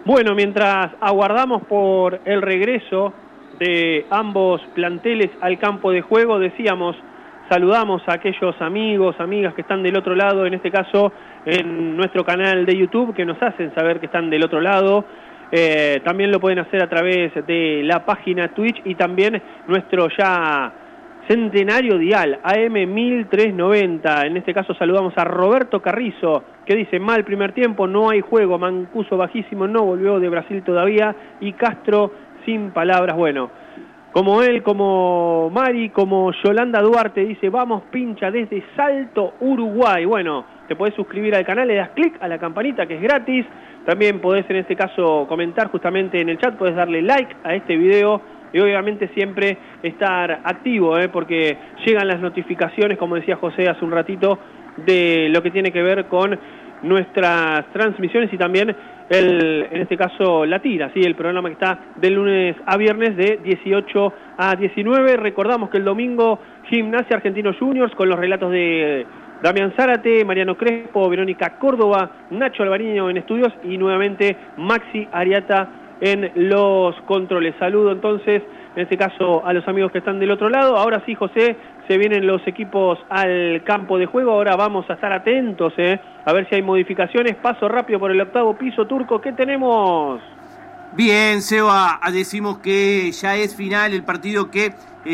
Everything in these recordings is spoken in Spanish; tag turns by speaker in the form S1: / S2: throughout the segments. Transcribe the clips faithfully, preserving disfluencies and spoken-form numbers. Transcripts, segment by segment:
S1: Bueno, mientras aguardamos por el regreso de ambos planteles al campo de juego, decíamos, saludamos a aquellos amigos, amigas que están del otro lado, en este caso en nuestro canal de YouTube, que nos hacen saber que están del otro lado. Eh, también lo pueden hacer a través de la página Twitch y también nuestro ya centenario dial A M mil trescientos noventa. En este caso saludamos a Roberto Carrizo, que dice: mal primer tiempo, no hay juego, Mancuso bajísimo, no volvió de Brasil todavía, y Castro sin palabras. Bueno, como él, como Mari, como Yolanda Duarte, dice: vamos pincha desde Salto, Uruguay. Bueno, te podés suscribir al canal, le das clic a la campanita que es gratis. También podés en este caso comentar justamente en el chat, podés darle like a este video y obviamente siempre estar activo, ¿eh? porque llegan las notificaciones, como decía José hace un ratito, de lo que tiene que ver con nuestras transmisiones y también el, en este caso la tira, ¿sí? el programa que está de lunes a viernes de dieciocho a diecinueve. Recordamos que el domingo Gimnasia Argentinos Juniors con los relatos de Damián Zárate, Mariano Crespo, Verónica Córdoba, Nacho Alvariño en estudios y nuevamente Maxi Ariata en los controles. Saludo entonces, en este caso, a los amigos que están del otro lado. Ahora sí, José, se vienen los equipos al campo de juego. Ahora vamos a estar atentos, ¿eh? a ver si hay modificaciones. Paso rápido por el octavo piso, Turco. ¿Qué tenemos?
S2: Bien, Seba, decimos que ya es final el partido que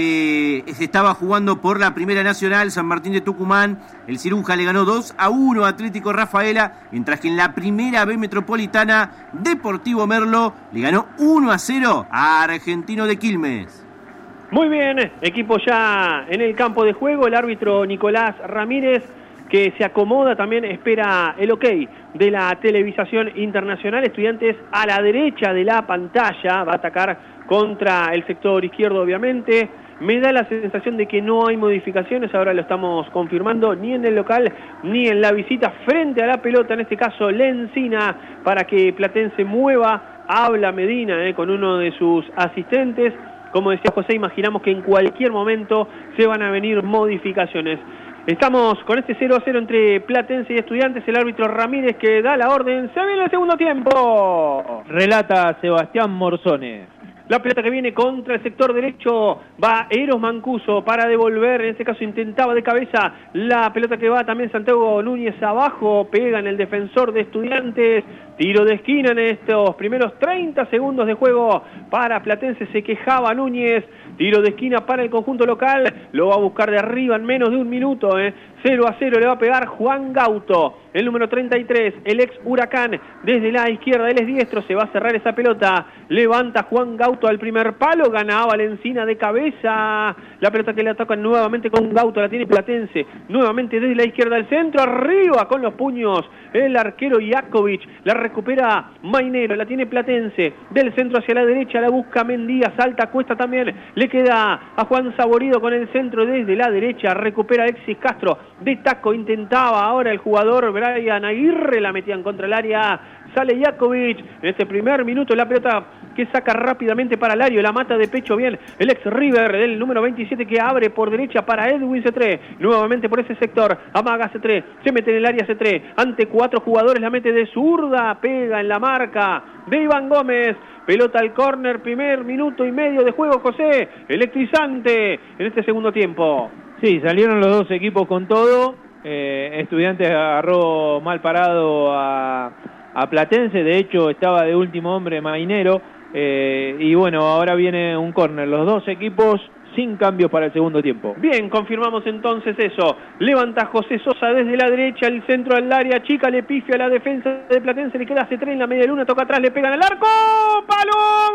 S2: eh, se estaba jugando por la Primera Nacional. San Martín de Tucumán, el Ciruja le ganó dos a uno a Atlético Rafaela, mientras que en la Primera B Metropolitana, Deportivo Merlo le ganó uno a cero a Argentino de Quilmes.
S1: Muy bien, equipo ya en el campo de juego, el árbitro Nicolás Ramírez, que se acomoda, también espera el ok de la televisación internacional. Estudiantes a la derecha de la pantalla, va a atacar contra el sector izquierdo obviamente. Me da la sensación de que no hay modificaciones, ahora lo estamos confirmando, ni en el local ni en la visita. Frente a la pelota, en este caso Lencina, para que Platense mueva, habla Medina eh, con uno de sus asistentes. Como decía José, imaginamos que en cualquier momento se van a venir modificaciones. Estamos con este cero a cero entre Platense y Estudiantes. El árbitro Ramírez que da la orden. Se viene el segundo tiempo.
S3: Relata Sebastián Morzone.
S1: La pelota que viene contra el sector derecho, va Eros Mancuso para devolver, en este caso intentaba de cabeza, la pelota que va también Santiago Núñez abajo, pega en el defensor de Estudiantes, tiro de esquina en estos primeros treinta segundos de juego para Platense, se quejaba Núñez, tiro de esquina para el conjunto local, lo va a buscar de arriba en menos de un minuto, eh. cero a cero le va a pegar Juan Gauto, el número treinta y tres, el ex Huracán, desde la izquierda, él es diestro, se va a cerrar esa pelota, levanta Juan Gauto al primer palo, gana Valencina de cabeza, la pelota que le atacan nuevamente con Gauto, la tiene Platense, nuevamente desde la izquierda al centro, arriba con los puños, el arquero Jakovic, la recupera Mainero, la tiene Platense, del centro hacia la derecha, la busca Mendía, salta, cuesta también, le queda a Juan Saborido con el centro desde la derecha, recupera Alexis Castro, de taco intentaba ahora el jugador Brian Aguirre, la metían contra el área, sale Jakovic, en este primer minuto la pelota que saca rápidamente para Lario, la mata de pecho bien, el ex River del número veintisiete que abre por derecha para Edwin Cetré, nuevamente por ese sector, amaga Cetré, se mete en el área Cetré, ante cuatro jugadores la mete de zurda, pega en la marca de Iván Gómez, pelota al córner, primer minuto y medio de juego, José, electrizante en este segundo tiempo.
S3: Sí, salieron los dos equipos con todo, eh, Estudiantes agarró mal parado a, a Platense, de hecho estaba de último hombre Mainero, eh, y bueno, ahora viene un córner, los dos equipos sin cambios para el segundo tiempo.
S1: Bien, confirmamos entonces eso, levanta José Sosa desde la derecha, el centro al área chica, le pifia a la defensa de Platense, le queda Cetré en la media luna, toca atrás, le pegan al arco, ¡palo!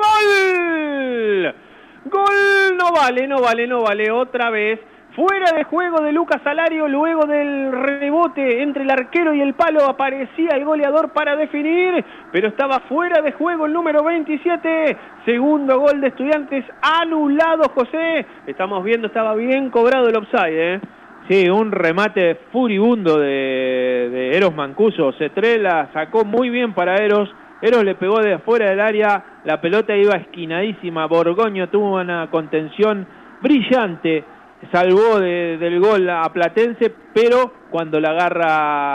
S1: ¡Gol! ¡Gol! No vale, no vale, no vale, otra vez. Fuera de juego de Lucas Alario, luego del rebote entre el arquero y el palo aparecía el goleador para definir, pero estaba fuera de juego el número veintisiete, segundo gol de Estudiantes anulado, José, estamos viendo, estaba bien cobrado el offside, ¿eh?
S3: Sí, un remate furibundo de, de Eros Mancuso, Cetré la sacó muy bien para Eros, Eros le pegó de afuera del área, la pelota iba esquinadísima, Borgoño tuvo una contención brillante, salvó de, del gol a Platense, pero cuando la agarra